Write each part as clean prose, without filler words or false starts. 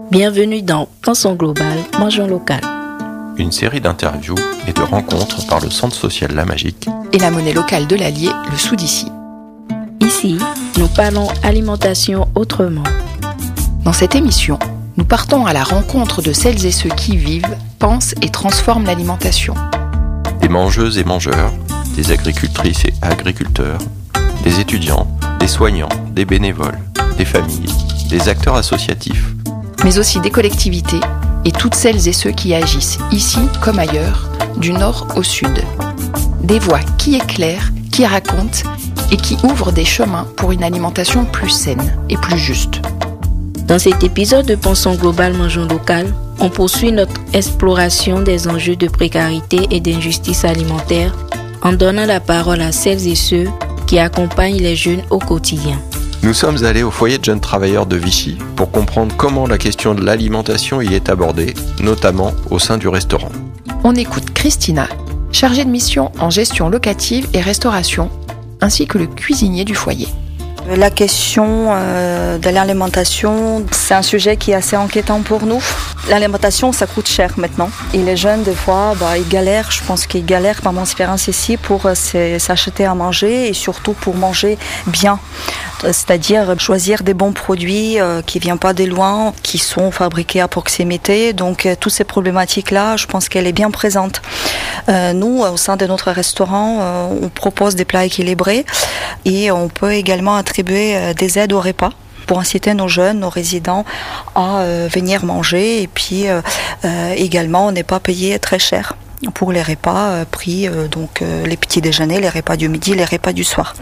Bienvenue dans Pensons global, mangeons local. Une série d'interviews et de rencontres par le Centre social La Magique et la monnaie locale de l'Allier, le Sou d'ici. Ici, nous parlons alimentation autrement. Dans cette émission, nous partons à la rencontre de celles et ceux qui vivent, pensent et transforment l'alimentation. Des mangeuses et mangeurs, des agricultrices et agriculteurs, des étudiants, des soignants, des bénévoles, des familles, des acteurs associatifs, mais aussi des collectivités et toutes celles et ceux qui agissent, ici comme ailleurs, du nord au sud. Des voix qui éclairent, qui racontent et qui ouvrent des chemins pour une alimentation plus saine et plus juste. Dans cet épisode de Pensons global, mangeons local, on poursuit notre exploration des enjeux de précarité et d'injustice alimentaire en donnant la parole à celles et ceux qui accompagnent les jeunes au quotidien. Nous sommes allés au foyer de jeunes travailleurs de Vichy pour comprendre comment la question de l'alimentation y est abordée, notamment au sein du restaurant. On écoute Christina, chargée de mission en gestion locative et restauration, ainsi que le cuisinier du foyer. La question de l'alimentation, c'est un sujet qui est assez inquiétant pour nous. L'alimentation, ça coûte cher maintenant. Et les jeunes, des fois, ils galèrent. Je pense qu'ils galèrent par mon expérience ici pour s'acheter à manger et surtout pour manger bien. C'est-à-dire choisir des bons produits qui ne viennent pas de loin, qui sont fabriqués à proximité. Donc, toutes ces problématiques-là, je pense qu'elle est bien présente. Nous, au sein de notre restaurant, on propose des plats équilibrés et on peut également attribuer des aides au repas pour inciter nos jeunes, nos résidents à venir manger. Et puis également, on n'est pas payé très cher pour les repas pris, donc les petits déjeuners, les repas du midi, les repas du soir.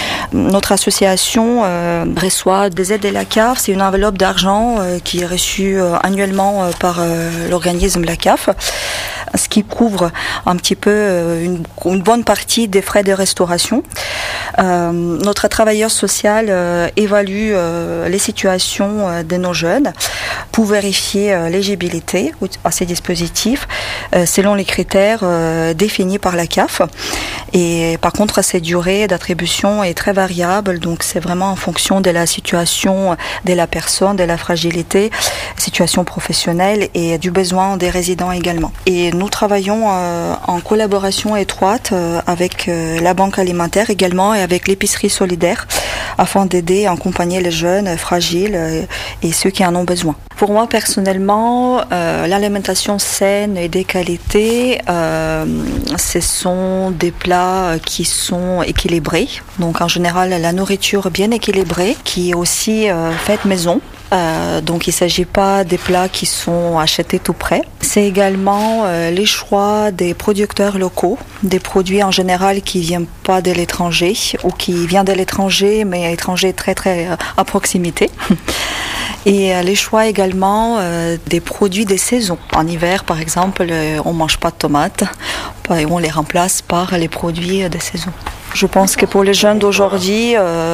Notre association reçoit des aides de la CAF. C'est une enveloppe d'argent qui est reçue annuellement par l'organisme la CAF, ce qui couvre un petit peu une bonne partie des frais de restauration. Notre travailleur social évalue les situations de nos jeunes pour vérifier l'éligibilité à ces dispositifs selon les critères définis par la CAF. Et par contre, cette durée d'attribution est très variable, donc c'est vraiment en fonction de la situation de la personne, de la fragilité, situation professionnelle et du besoin des résidents également. Et nous travaillons en collaboration étroite avec la Banque alimentaire également et avec l'épicerie solidaire afin d'aider et accompagner les jeunes fragiles et ceux qui en ont besoin. Pour moi personnellement, l'alimentation saine et de qualité, ce sont des plats qui sont équilibrés. Donc en général, la nourriture bien équilibrée qui est aussi faite maison. Donc il ne s'agit pas des plats qui sont achetés tout prêts. C'est également les choix des producteurs locaux, des produits en général qui ne viennent pas de l'étranger ou qui viennent de l'étranger mais à l'étranger très très à proximité. Et les choix également des produits des saisons. En hiver par exemple, on ne mange pas de tomates et on les remplace par les produits des saisons. Je pense que pour les jeunes d'aujourd'hui,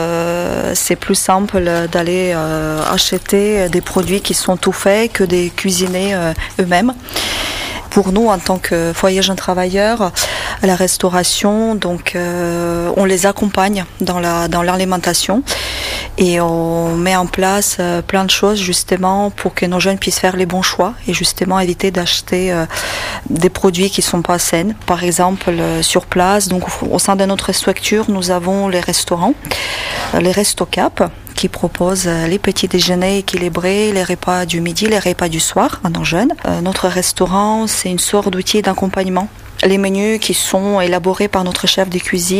c'est plus simple d'aller acheter des produits qui sont tout faits que de cuisiner eux-mêmes. Pour nous, en tant que foyer jeunes travailleurs, à la restauration, donc on les accompagne dans l'alimentation et on met en place plein de choses justement pour que nos jeunes puissent faire les bons choix et justement éviter d'acheter des produits qui sont pas sains. Par exemple, sur place, donc au sein de notre structure, nous avons les restaurants, les Restocap, qui proposent les petits déjeuners équilibrés, les repas du midi, les repas du soir à nos jeunes. Notre restaurant, c'est une sorte d'outil d'accompagnement. Les menus qui sont élaborés par notre chef de cuisine